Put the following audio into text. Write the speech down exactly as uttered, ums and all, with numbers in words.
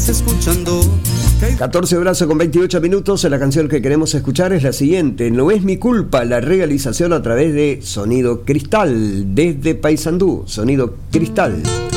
estás escuchando. catorce horas con veintiocho minutos. La canción que queremos escuchar es la siguiente: No es mi culpa, la realización a través de Sonido Cristal, desde Paysandú, Sonido Cristal.